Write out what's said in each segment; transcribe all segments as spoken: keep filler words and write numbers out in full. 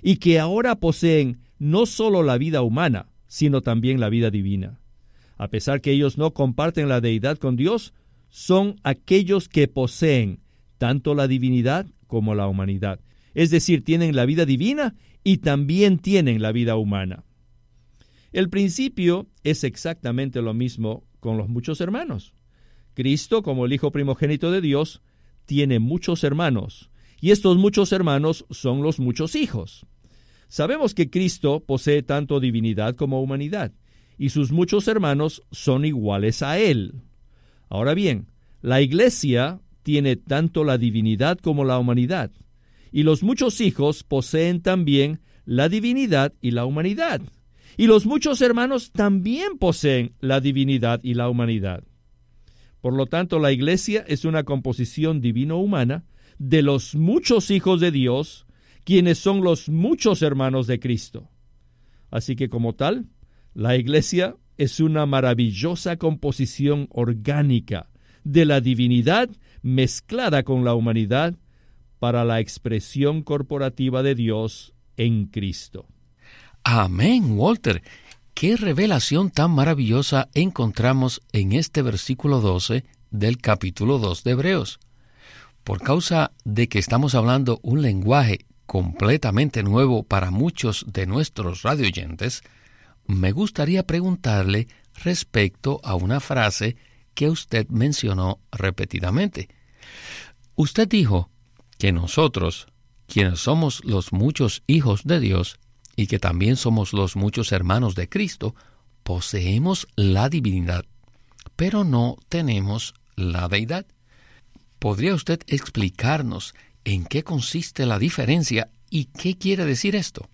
y que ahora poseen no solo la vida humana, sino también la vida divina. A pesar que ellos no comparten la deidad con Dios, son aquellos que poseen tanto la divinidad como la humanidad. Es decir, tienen la vida divina y también tienen la vida humana. El principio es exactamente lo mismo con los muchos hermanos. Cristo, como el Hijo primogénito de Dios, tiene muchos hermanos, y estos muchos hermanos son los muchos hijos. Sabemos que Cristo posee tanto divinidad como humanidad, y sus muchos hermanos son iguales a Él. Ahora bien, la Iglesia tiene tanto la divinidad como la humanidad, y los muchos hijos poseen también la divinidad y la humanidad, y los muchos hermanos también poseen la divinidad y la humanidad. Por lo tanto, la Iglesia es una composición divino-humana de los muchos hijos de Dios, quienes son los muchos hermanos de Cristo. Así que como tal, la Iglesia es una maravillosa composición orgánica de la divinidad mezclada con la humanidad para la expresión corporativa de Dios en Cristo. Amén, Walter. Qué revelación tan maravillosa encontramos en este versículo doce del capítulo dos de Hebreos. Por causa de que estamos hablando un lenguaje completamente nuevo para muchos de nuestros radioyentes, me gustaría preguntarle respecto a una frase que usted mencionó repetidamente. Usted dijo que nosotros, quienes somos los muchos hijos de Dios, y que también somos los muchos hermanos de Cristo, poseemos la divinidad, pero no tenemos la deidad. ¿Podría usted explicarnos en qué consiste la diferencia y qué quiere decir esto?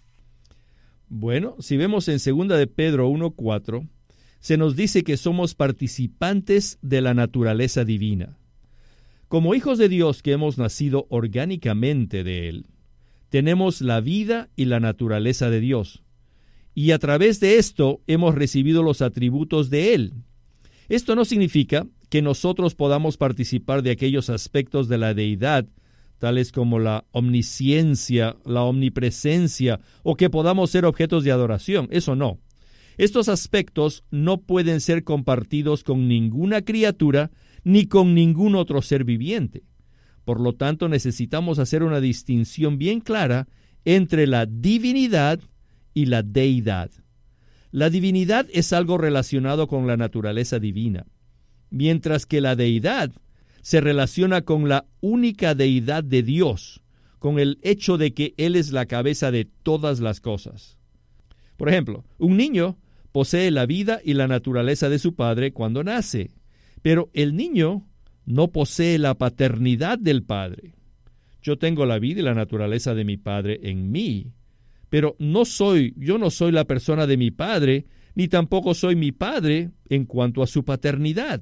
Bueno, si vemos en segunda de Pedro uno cuatro, se nos dice que somos participantes de la naturaleza divina. Como hijos de Dios que hemos nacido orgánicamente de Él, tenemos la vida y la naturaleza de Dios, y a través de esto hemos recibido los atributos de Él. Esto no significa que nosotros podamos participar de aquellos aspectos de la deidad, tales como la omnisciencia, la omnipresencia, o que podamos ser objetos de adoración. Eso no. Estos aspectos no pueden ser compartidos con ninguna criatura ni con ningún otro ser viviente. Por lo tanto, necesitamos hacer una distinción bien clara entre la divinidad y la deidad. La divinidad es algo relacionado con la naturaleza divina, mientras que la deidad se relaciona con la única deidad de Dios, con el hecho de que Él es la cabeza de todas las cosas. Por ejemplo, un niño posee la vida y la naturaleza de su padre cuando nace, pero el niño no posee la paternidad del Padre. Yo tengo la vida y la naturaleza de mi Padre en mí, pero no soy, yo no soy la persona de mi Padre, ni tampoco soy mi Padre en cuanto a su paternidad.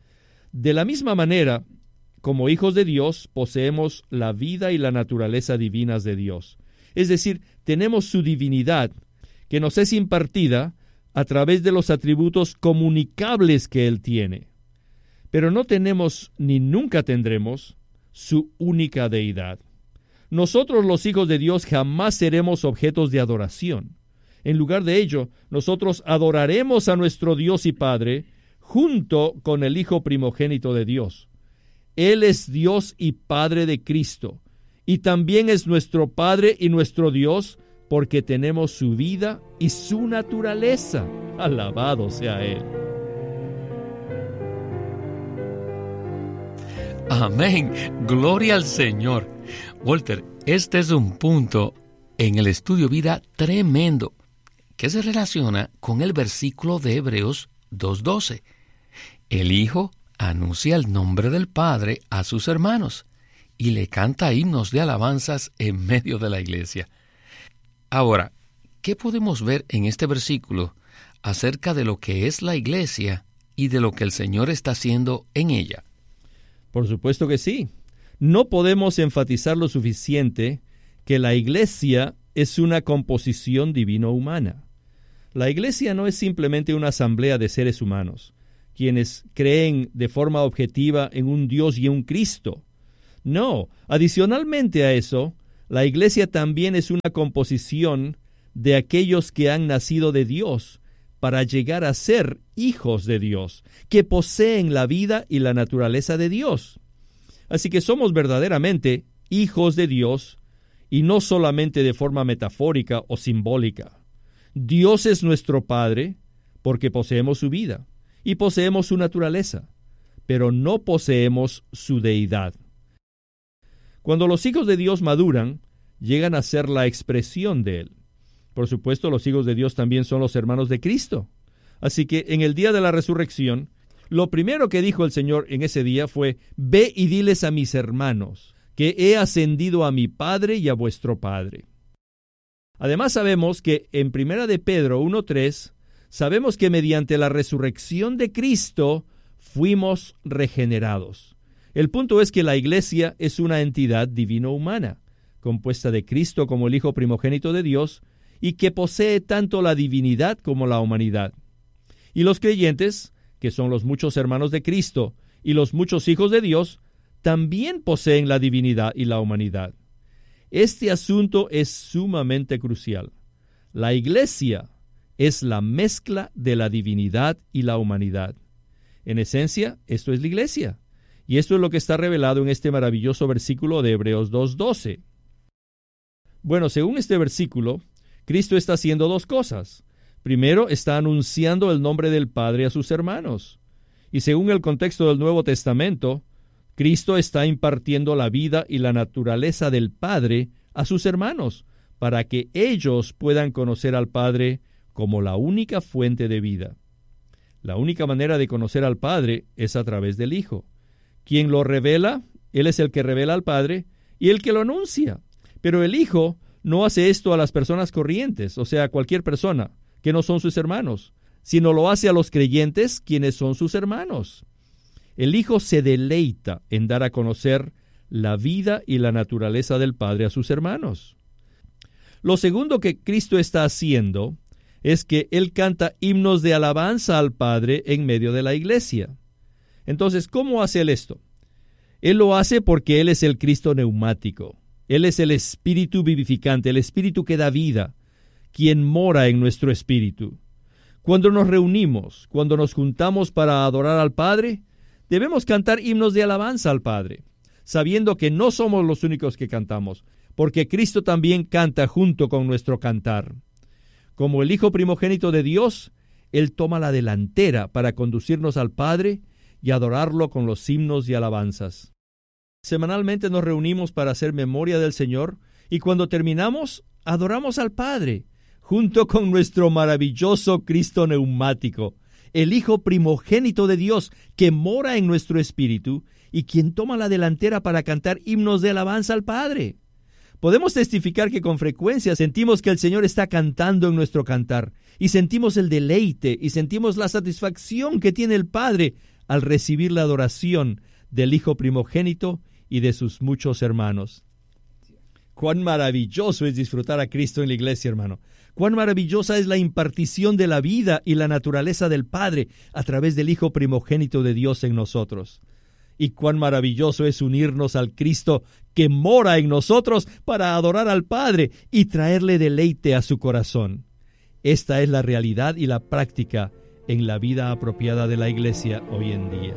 De la misma manera, como hijos de Dios, poseemos la vida y la naturaleza divinas de Dios. Es decir, tenemos su divinidad, que nos es impartida a través de los atributos comunicables que Él tiene. Pero no tenemos ni nunca tendremos su única deidad. Nosotros los hijos de Dios jamás seremos objetos de adoración. En lugar de ello, nosotros adoraremos a nuestro Dios y Padre junto con el Hijo primogénito de Dios. Él es Dios y Padre de Cristo, y también es nuestro Padre y nuestro Dios porque tenemos su vida y su naturaleza. Alabado sea Él. Amén. Gloria al Señor. Walter, este es un punto en el estudio vida tremendo que se relaciona con el versículo de Hebreos dos doce. El Hijo anuncia el nombre del Padre a sus hermanos y le canta himnos de alabanzas en medio de la iglesia. Ahora, ¿qué podemos ver en este versículo acerca de lo que es la iglesia y de lo que el Señor está haciendo en ella? Por supuesto que sí. No podemos enfatizar lo suficiente que la iglesia es una composición divino-humana. La iglesia no es simplemente una asamblea de seres humanos, quienes creen de forma objetiva en un Dios y un Cristo. No, adicionalmente a eso, La iglesia también es una composición de aquellos que han nacido de Dios para llegar a ser hijos de Dios, que poseen la vida y la naturaleza de Dios. Así que somos verdaderamente hijos de Dios, y no solamente de forma metafórica o simbólica. Dios es nuestro Padre porque poseemos su vida y poseemos su naturaleza, pero no poseemos su deidad. Cuando los hijos de Dios maduran, llegan a ser la expresión de Él. Por supuesto, los hijos de Dios también son los hermanos de Cristo. Así que en el día de la resurrección, lo primero que dijo el Señor en ese día fue: «Ve y diles a mis hermanos que he ascendido a mi Padre y a vuestro Padre». Además sabemos que en primera de Pedro uno tres, sabemos que mediante la resurrección de Cristo fuimos regenerados. El punto es que la iglesia es una entidad divino-humana, compuesta de Cristo como el Hijo primogénito de Dios, y que posee tanto la divinidad como la humanidad. Y los creyentes, que son los muchos hermanos de Cristo y los muchos hijos de Dios, también poseen la divinidad y la humanidad. Este asunto es sumamente crucial. La iglesia es la mezcla de la divinidad y la humanidad. En esencia, esto es la iglesia. Y esto es lo que está revelado en este maravilloso versículo de Hebreos dos doce. Bueno, según este versículo, Cristo está haciendo dos cosas. Primero, está anunciando el nombre del Padre a sus hermanos. Y según el contexto del Nuevo Testamento, Cristo está impartiendo la vida y la naturaleza del Padre a sus hermanos, para que ellos puedan conocer al Padre como la única fuente de vida. La única manera de conocer al Padre es a través del Hijo. Quien lo revela, Él es el que revela al Padre y el que lo anuncia. Pero el Hijo no hace esto a las personas corrientes, o sea, a cualquier persona que no son sus hermanos, sino lo hace a los creyentes, quienes son sus hermanos. El Hijo se deleita en dar a conocer la vida y la naturaleza del Padre a sus hermanos. Lo segundo que Cristo está haciendo es que Él canta himnos de alabanza al Padre en medio de la iglesia. Entonces, ¿cómo hace Él esto? Él lo hace porque Él es el Cristo neumático. Él es el Espíritu vivificante, el Espíritu que da vida, quien mora en nuestro espíritu. Cuando nos reunimos, cuando nos juntamos para adorar al Padre, debemos cantar himnos de alabanza al Padre, sabiendo que no somos los únicos que cantamos, porque Cristo también canta junto con nuestro cantar. Como el Hijo primogénito de Dios, Él toma la delantera para conducirnos al Padre y adorarlo con los himnos y alabanzas. Semanalmente nos reunimos para hacer memoria del Señor, y cuando terminamos, adoramos al Padre, junto con nuestro maravilloso Cristo neumático, el Hijo primogénito de Dios, que mora en nuestro espíritu y quien toma la delantera para cantar himnos de alabanza al Padre. Podemos testificar que con frecuencia sentimos que el Señor está cantando en nuestro cantar, y sentimos el deleite y sentimos la satisfacción que tiene el Padre al recibir la adoración del Hijo primogénito y de sus muchos hermanos. Cuán maravilloso es disfrutar a Cristo en la iglesia, hermano. Cuán maravillosa es la impartición de la vida y la naturaleza del Padre a través del Hijo primogénito de Dios en nosotros. Y cuán maravilloso es unirnos al Cristo que mora en nosotros para adorar al Padre y traerle deleite a su corazón. Esta es la realidad y la práctica en la vida apropiada de la iglesia hoy en día.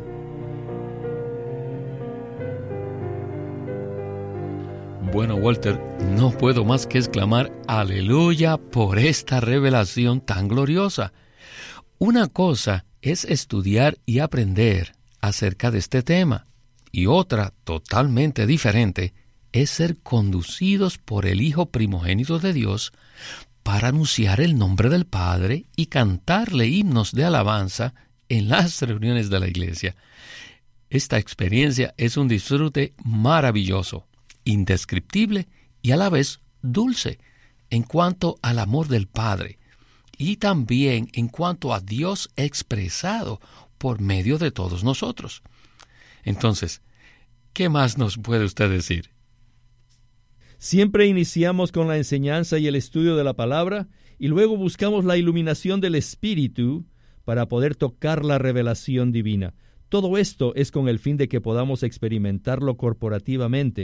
Bueno, Walter, no puedo más que exclamar aleluya por esta revelación tan gloriosa. Una cosa es estudiar y aprender acerca de este tema, y otra, totalmente diferente, es ser conducidos por el Hijo primogénito de Dios para anunciar el nombre del Padre y cantarle himnos de alabanza en las reuniones de la iglesia. Esta experiencia es un disfrute maravilloso, indescriptible y a la vez dulce en cuanto al amor del Padre y también en cuanto a Dios expresado por medio de todos nosotros. Entonces, ¿qué más nos puede usted decir? Siempre iniciamos con la enseñanza y el estudio de la palabra y luego buscamos la iluminación del Espíritu para poder tocar la revelación divina. Todo esto es con el fin de que podamos experimentarlo corporativamente,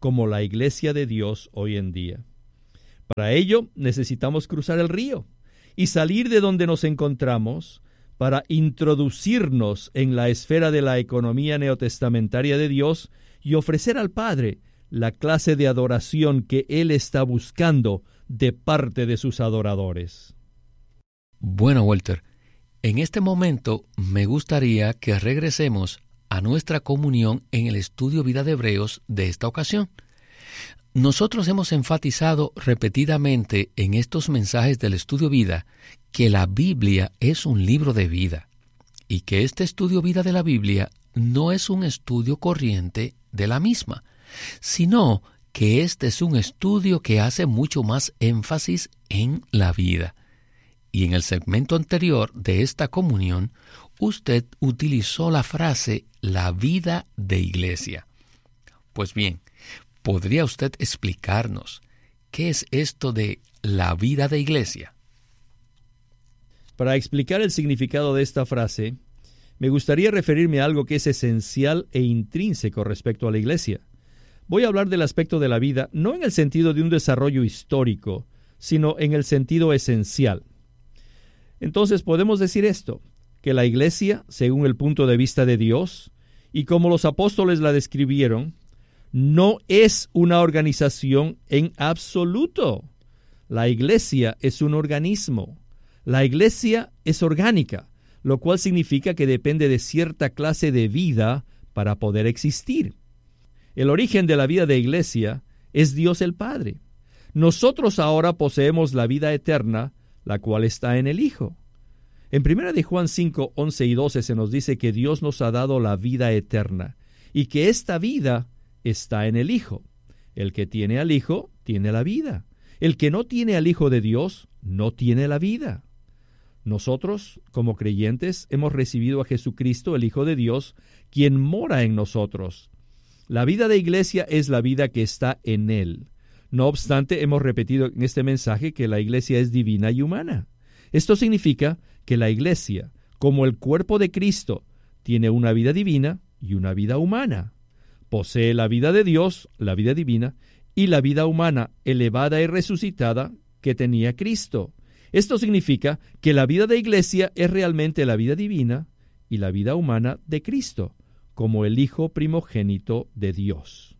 como la Iglesia de Dios hoy en día. Para ello necesitamos cruzar el río y salir de donde nos encontramos para introducirnos en la esfera de la economía neotestamentaria de Dios y ofrecer al Padre la clase de adoración que Él está buscando de parte de sus adoradores. Bueno, Walter, en este momento me gustaría que regresemos a nuestra comunión en el estudio Vida de Hebreos de esta ocasión. Nosotros hemos enfatizado repetidamente en estos mensajes del estudio Vida que la Biblia es un libro de vida y que este estudio Vida de la Biblia no es un estudio corriente de la misma, sino que este es un estudio que hace mucho más énfasis en la vida. Y en el segmento anterior de esta comunión, usted utilizó la frase la vida de iglesia. Pues bien, ¿podría usted explicarnos qué es esto de la vida de iglesia? Para explicar el significado de esta frase, me gustaría referirme a algo que es esencial e intrínseco respecto a la iglesia. Voy a hablar del aspecto de la vida, no en el sentido de un desarrollo histórico, sino en el sentido esencial. Entonces podemos decir esto, que la iglesia, según el punto de vista de Dios, y como los apóstoles la describieron, no es una organización en absoluto. La iglesia es un organismo. La iglesia es orgánica, lo cual significa que depende de cierta clase de vida para poder existir. El origen de la vida de iglesia es Dios el Padre. Nosotros ahora poseemos la vida eterna, la cual está en el Hijo. En primera de Juan cinco, once y doce se nos dice que Dios nos ha dado la vida eterna y que esta vida está en el Hijo. El que tiene al Hijo tiene la vida. El que no tiene al Hijo de Dios no tiene la vida. Nosotros, como creyentes, hemos recibido a Jesucristo, el Hijo de Dios, quien mora en nosotros. La vida de iglesia es la vida que está en Él. No obstante, hemos repetido en este mensaje que la iglesia es divina y humana. Esto significa que la iglesia, como el cuerpo de Cristo, tiene una vida divina y una vida humana. Posee la vida de Dios, la vida divina, y la vida humana elevada y resucitada que tenía Cristo. Esto significa que la vida de iglesia es realmente la vida divina y la vida humana de Cristo, como el Hijo primogénito de Dios.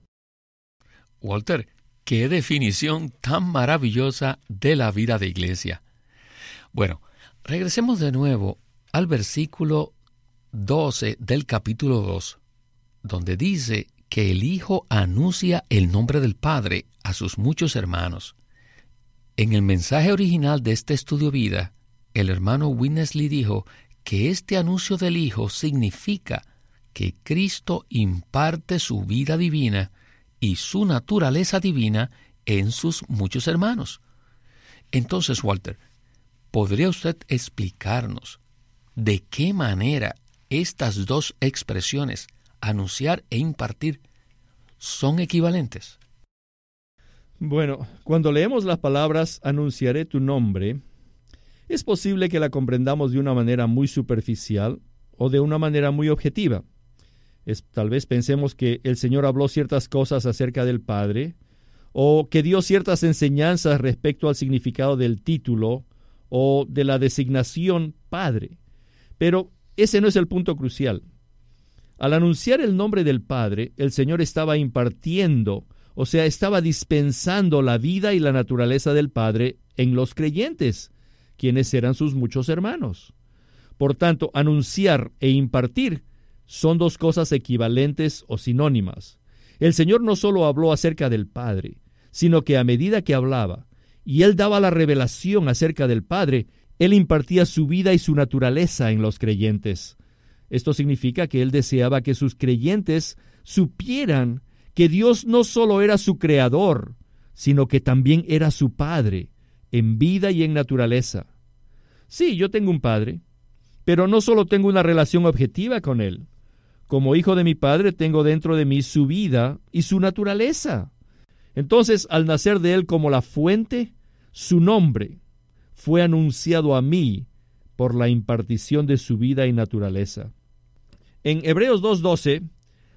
Walter, qué definición tan maravillosa de la vida de iglesia. Bueno, regresemos de nuevo al versículo doce del capítulo dos, donde dice que el Hijo anuncia el nombre del Padre a sus muchos hermanos. En el mensaje original de este estudio vida, el hermano Winnesley dijo que este anuncio del Hijo significa que Cristo imparte su vida divina y su naturaleza divina en sus muchos hermanos. Entonces, Walter, ¿podría usted explicarnos de qué manera estas dos expresiones, anunciar e impartir, son equivalentes? Bueno, cuando leemos las palabras anunciaré tu nombre, es posible que la comprendamos de una manera muy superficial o de una manera muy objetiva. Es, tal vez pensemos que el Señor habló ciertas cosas acerca del Padre, o que dio ciertas enseñanzas respecto al significado del título o de la designación Padre. Pero ese no es el punto crucial. Al anunciar el nombre del Padre, el Señor estaba impartiendo, o sea, estaba dispensando la vida y la naturaleza del Padre en los creyentes, quienes eran sus muchos hermanos. Por tanto, anunciar e impartir son dos cosas equivalentes o sinónimas. El Señor no solo habló acerca del Padre, sino que a medida que hablaba, y Él daba la revelación acerca del Padre, Él impartía su vida y su naturaleza en los creyentes. Esto significa que Él deseaba que sus creyentes supieran que Dios no solo era su creador, sino que también era su Padre, en vida y en naturaleza. Sí, yo tengo un Padre, pero no solo tengo una relación objetiva con Él. Como hijo de mi Padre, tengo dentro de mí su vida y su naturaleza. Entonces, al nacer de Él como la fuente, su nombre fue anunciado a mí por la impartición de su vida y naturaleza. En Hebreos dos doce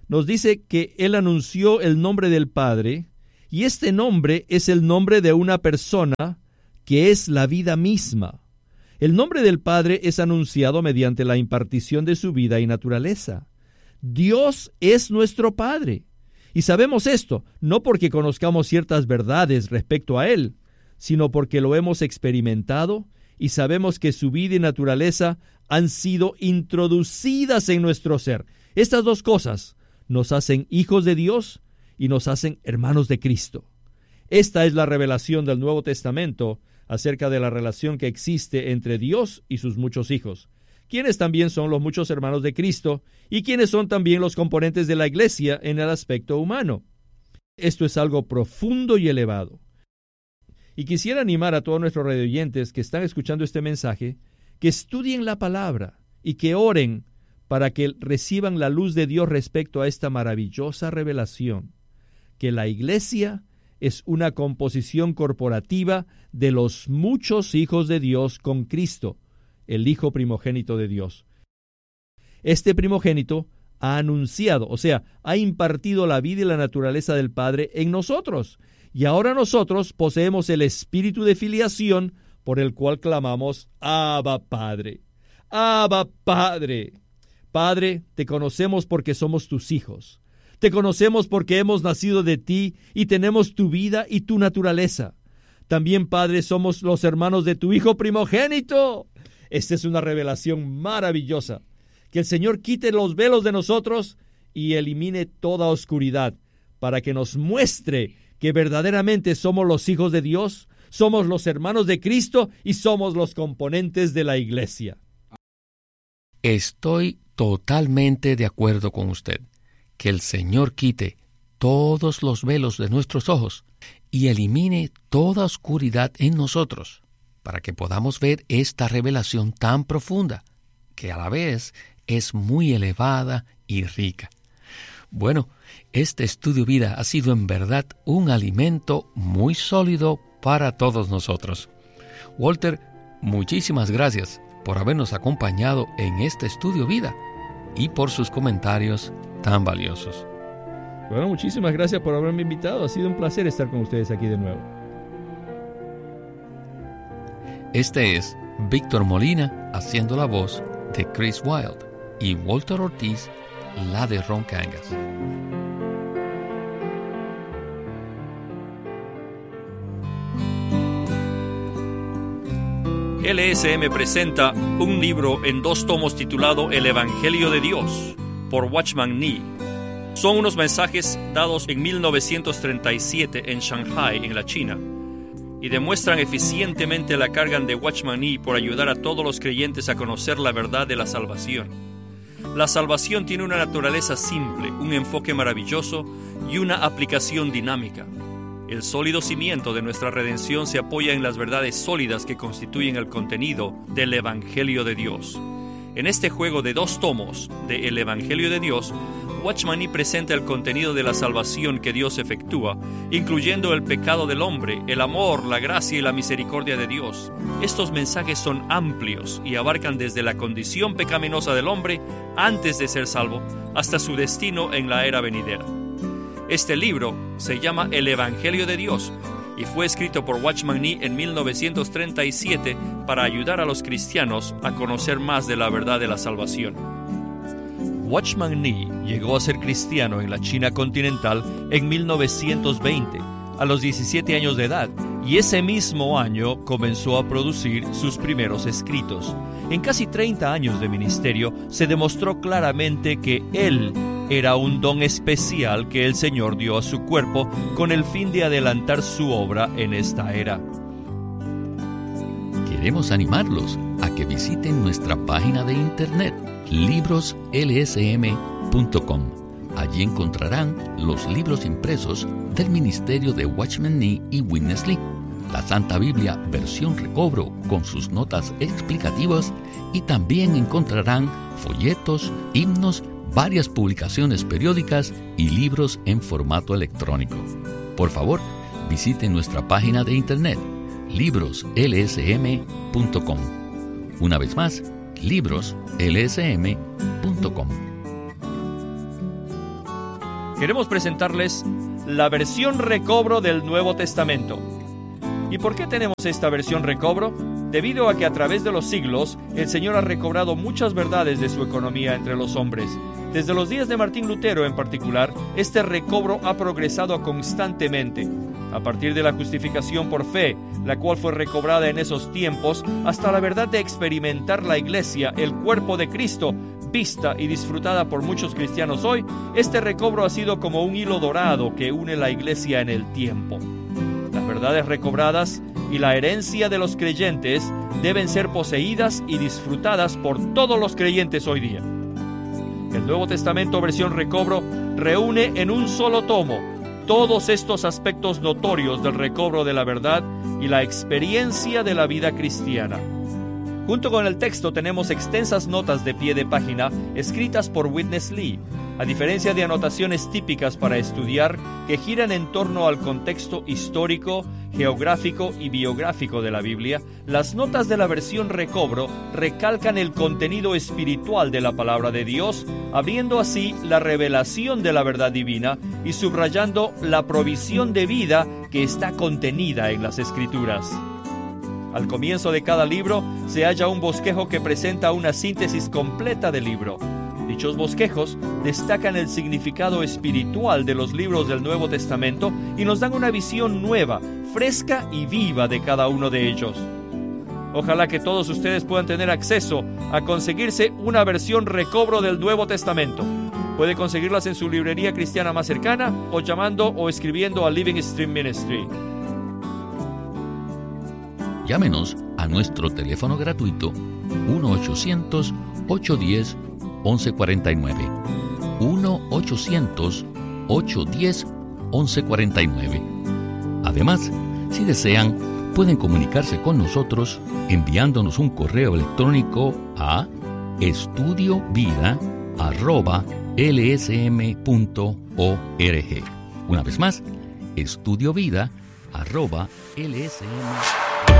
nos dice que Él anunció el nombre del Padre, y este nombre es el nombre de una persona que es la vida misma. El nombre del Padre es anunciado mediante la impartición de su vida y naturaleza. Dios es nuestro Padre. Y sabemos esto, no porque conozcamos ciertas verdades respecto a Él, sino porque lo hemos experimentado y sabemos que su vida y naturaleza han sido introducidas en nuestro ser. Estas dos cosas nos hacen hijos de Dios y nos hacen hermanos de Cristo. Esta es la revelación del Nuevo Testamento acerca de la relación que existe entre Dios y sus muchos hijos, quienes también son los muchos hermanos de Cristo y quienes son también los componentes de la Iglesia en el aspecto humano. Esto es algo profundo y elevado. Y quisiera animar a todos nuestros radioyentes que están escuchando este mensaje, que estudien la palabra y que oren para que reciban la luz de Dios respecto a esta maravillosa revelación, que la Iglesia es una composición corporativa de los muchos hijos de Dios con Cristo, el Hijo primogénito de Dios. Este primogénito ha anunciado, o sea, ha impartido la vida y la naturaleza del Padre en nosotros, y ahora nosotros poseemos el espíritu de filiación por el cual clamamos, Abba Padre, Abba Padre. Padre, te conocemos porque somos tus hijos. Te conocemos porque hemos nacido de ti y tenemos tu vida y tu naturaleza. También, Padre, somos los hermanos de tu Hijo primogénito. Esta es una revelación maravillosa. Que el Señor quite los velos de nosotros y elimine toda oscuridad para que nos muestre que verdaderamente somos los hijos de Dios, somos los hermanos de Cristo y somos los componentes de la Iglesia. Estoy totalmente de acuerdo con usted. Que el Señor quite todos los velos de nuestros ojos y elimine toda oscuridad en nosotros, para que podamos ver esta revelación tan profunda, que a la vez es muy elevada y rica. Bueno, este estudio vida ha sido en verdad un alimento muy sólido para todos nosotros. Walter, muchísimas gracias por habernos acompañado en este estudio vida y por sus comentarios tan valiosos. Bueno, muchísimas gracias por haberme invitado. Ha sido un placer estar con ustedes aquí de nuevo. Este es Víctor Molina haciendo la voz de Chris Wilde y Walter Ortiz la de Ron Kangas. L S M presenta un libro en dos tomos titulado El Evangelio de Dios, por Watchman Nee. Son unos mensajes dados en mil novecientos treinta y siete en Shanghai, en la China, y demuestran eficientemente la carga de Watchman Nee por ayudar a todos los creyentes a conocer la verdad de la salvación. La salvación tiene una naturaleza simple, un enfoque maravilloso y una aplicación dinámica. El sólido cimiento de nuestra redención se apoya en las verdades sólidas que constituyen el contenido del Evangelio de Dios. En este juego de dos tomos de El Evangelio de Dios, Watchman Nee presenta el contenido de la salvación que Dios efectúa, incluyendo el pecado del hombre, el amor, la gracia y la misericordia de Dios. Estos mensajes son amplios y abarcan desde la condición pecaminosa del hombre antes de ser salvo hasta su destino en la era venidera. Este libro se llama El Evangelio de Dios y fue escrito por Watchman Nee en mil novecientos treinta y siete para ayudar a los cristianos a conocer más de la verdad de la salvación. Watchman Nee llegó a ser cristiano en la China continental en mil novecientos veinte, a los diecisiete años de edad, y ese mismo año comenzó a producir sus primeros escritos. En casi treinta años de ministerio se demostró claramente que él era un don especial que el Señor dio a su cuerpo con el fin de adelantar su obra en esta era. Queremos animarlos a que visiten nuestra página de internet libros l s m punto com. Allí encontrarán los libros impresos del ministerio de Watchman Nee y Witness Lee, la Santa Biblia versión recobro con sus notas explicativas, y también encontrarán folletos, himnos, varias publicaciones periódicas y libros en formato electrónico. Por favor, visiten nuestra página de internet libros l s m punto com. Una vez más, libros l s m punto com. Queremos presentarles la versión recobro del Nuevo Testamento. ¿Y por qué tenemos esta versión recobro? Debido a que a través de los siglos, el Señor ha recobrado muchas verdades de su economía entre los hombres. Desde los días de Martín Lutero en particular, este recobro ha progresado constantemente. A partir de la justificación por fe, la cual fue recobrada en esos tiempos, hasta la verdad de experimentar la Iglesia, el cuerpo de Cristo, vista y disfrutada por muchos cristianos hoy, este recobro ha sido como un hilo dorado que une la Iglesia en el tiempo. Las verdades recobradas y la herencia de los creyentes deben ser poseídas y disfrutadas por todos los creyentes hoy día. El Nuevo Testamento versión recobro reúne en un solo tomo todos estos aspectos notorios del recobro de la verdad y la experiencia de la vida cristiana. Junto con el texto tenemos extensas notas de pie de página escritas por Witness Lee. A diferencia de anotaciones típicas para estudiar que giran en torno al contexto histórico, geográfico y biográfico de la Biblia, las notas de la versión recobro recalcan el contenido espiritual de la palabra de Dios, abriendo así la revelación de la verdad divina y subrayando la provisión de vida que está contenida en las Escrituras. Al comienzo de cada libro se halla un bosquejo que presenta una síntesis completa del libro. Dichos bosquejos destacan el significado espiritual de los libros del Nuevo Testamento y nos dan una visión nueva, fresca y viva de cada uno de ellos. Ojalá que todos ustedes puedan tener acceso a conseguirse una versión recobro del Nuevo Testamento. Puede conseguirlas en su librería cristiana más cercana o llamando o escribiendo a Living Stream Ministry. Llámenos a nuestro teléfono gratuito uno ochocientos, ochocientos diez, once cuarenta y nueve. uno ochocientos, ochocientos diez, once cuarenta y nueve. Además, si desean, pueden comunicarse con nosotros enviándonos un correo electrónico a estudiovida arroba l s m punto org. Una vez más, estudiovida arroba l s m punto org.